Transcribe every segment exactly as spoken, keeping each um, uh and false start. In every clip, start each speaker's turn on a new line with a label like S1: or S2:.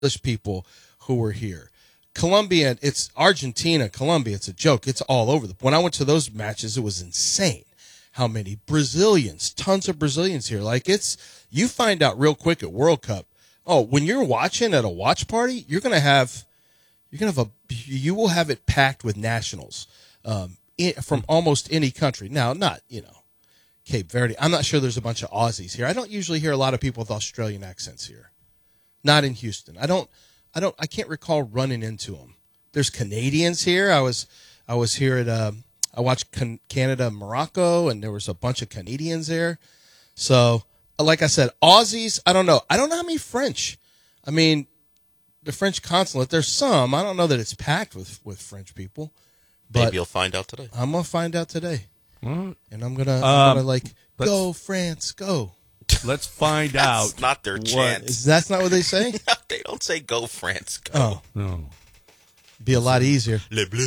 S1: English people who were here. Colombia, it's Argentina, Colombia, it's a joke. It's all over. The, when I went to those matches, it was insane how many Brazilians, tons of Brazilians here. Like it's, you find out real quick at World Cup. Oh, when you're watching at a watch party, you're going to have, you're going to have a, you will have it packed with nationals um, in, from almost any country. Now, not, you know, Cape Verde. I'm not sure there's a bunch of Aussies here. I don't usually hear a lot of people with Australian accents here. Not in Houston. I don't, I don't, I can't recall running into them. There's Canadians here. I was, I was here at, uh, I watched Can- Canada, Morocco, and there was a bunch of Canadians there. So, like I said, Aussies, I don't know. I don't know how many French. I mean, the French consulate, there's some. I don't know that it's packed with, with French people. But
S2: maybe you'll find out today.
S1: I'm going to find out today.
S3: Right.
S1: And I'm going to,
S3: um,
S1: I'm gonna like, go France, go.
S3: Let's find
S2: That's
S3: out.
S2: not their
S3: what-
S2: chance.
S1: That's not what they say?
S2: They don't say go France, go.
S1: Oh,
S3: No.
S1: be a lot easier.
S2: Le bleu.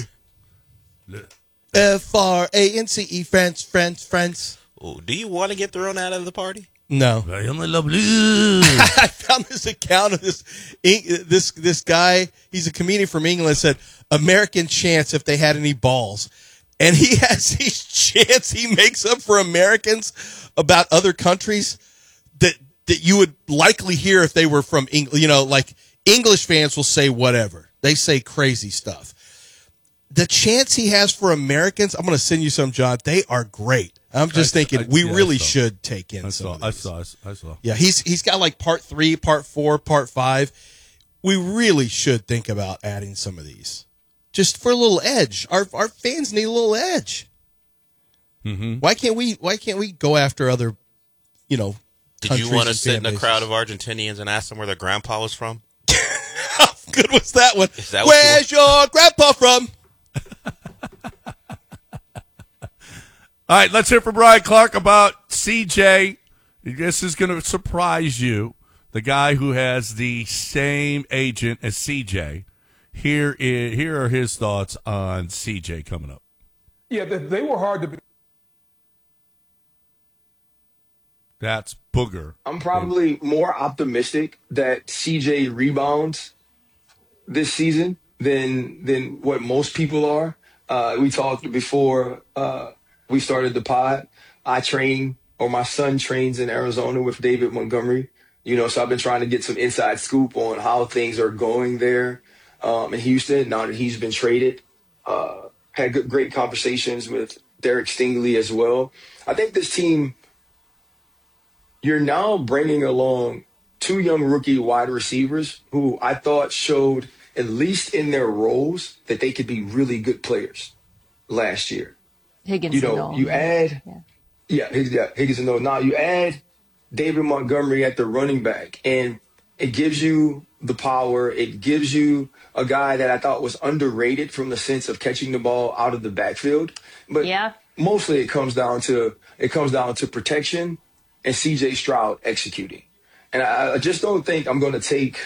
S1: F R A N C E, France, France, France.
S2: Oh, do you want to get thrown out of the party?
S1: No.
S3: I only love blue.
S1: I found this account of this this this guy. He's a comedian from England. Said American chants if they had any balls, and he has these chants he makes up for Americans about other countries that that you would likely hear if they were from England. You know, like English fans will say whatever. They say crazy stuff. The chants he has for Americans, I'm going to send you some, John. They are great. I'm just
S3: I-
S1: thinking
S3: I-
S1: we
S3: yeah, I
S1: really
S3: saw.
S1: should take in
S3: I
S1: some
S3: saw.
S1: of
S3: I
S1: these.
S3: saw. I saw.
S1: Yeah, he's he's got like part three, part four, part five. We really should think about adding some of these, just for a little edge. Our our fans need a little edge.
S3: Mm-hmm.
S1: Why can't we? Why can't we go after other, you know?
S2: Did you
S1: countries
S2: want to
S1: and
S2: sit
S1: fan
S2: in a
S1: bases?
S2: crowd of Argentinians and ask them where their grandpa was from?
S1: How good was that one?
S2: Is that what
S1: Where's your grandpa from?
S3: All right, let's hear from Ryan Clark about C J. This is going to surprise you. The guy who has the same agent as C J. Here is here are his thoughts on C J coming up.
S4: Yeah, they, they were hard to be.
S3: That's Booger.
S5: I'm probably more optimistic that C J rebounds this season than than what most people are. Uh, we talked before uh, we started the pod. I train, or my son trains in Arizona with David Montgomery. You know, so I've been trying to get some inside scoop on how things are going there um, in Houston now that he's been traded. Uh, had good, great conversations with Derek Stingley as well. I think this team, you're now bringing along two young rookie wide receivers who I thought showed, at least in their roles, that they could be really good players last year.
S6: Higgins
S5: You know,
S6: and all.
S5: you add,
S6: Yeah.
S5: yeah, Higgins, yeah, Higgins and all. Now you add David Montgomery at the running back, and it gives you the power. It gives you a guy that I thought was underrated from the sense of catching the ball out of the backfield. But
S6: Yeah.
S5: mostly it comes down to it comes down to protection and C J Stroud executing. And I, I just don't think I'm going to take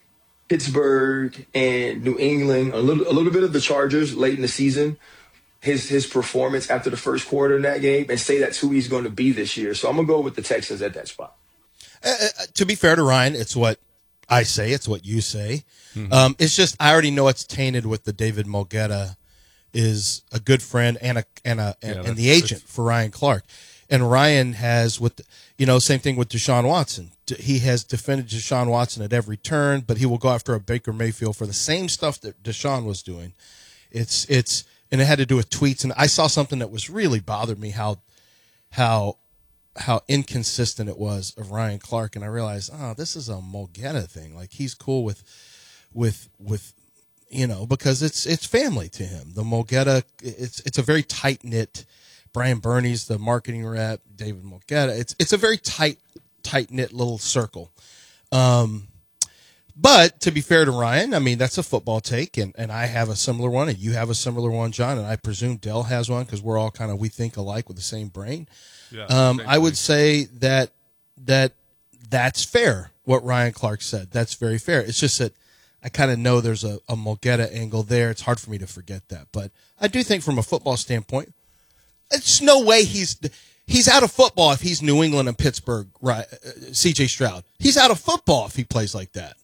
S5: Pittsburgh and New England, a little a little bit of the Chargers late in the season, his his performance after the first quarter in that game, and say that's who he's going to be this year. So I'm going to go with the Texans at that spot.
S1: Uh, uh, to be fair to Ryan, it's what I say. It's what you say. Mm-hmm. Um, it's just I already know it's tainted with the David Mulgeta is a good friend and a and a and,
S3: Yeah,
S1: and the agent for Ryan Clark. And Ryan has with you know same thing with Deshaun Watson. He has defended Deshaun Watson at every turn, but he will go after a Baker Mayfield for the same stuff that Deshaun was doing. It's it's and it had to do with tweets. And I saw something that was really bothered me how how how inconsistent it was of Ryan Clark, and I realized, oh, this is a Mulgeta thing. Like he's cool with with with you know because it's it's family to him. The Mulgeta, it's it's a very tight knit. Brian Burney's the marketing rep, David Mulgeta. It's it's a very tight tight knit little circle. Um, but to be fair to Ryan, I mean that's a football take, and, and I have a similar one, and you have a similar one, John, and I presume Dell has one because we're all kind of we think alike with the same brain.
S3: Yeah,
S1: um,
S3: same
S1: I would
S3: thing.
S1: say that that that's fair. What Ryan Clark said, that's very fair. It's just that I kind of know there's a, a Mulgeta angle there. It's hard for me to forget that, but I do think from a football standpoint, it's no way he's he's out of football if he's New England and Pittsburgh. Right, uh, C J Stroud, he's out of football if he plays like that.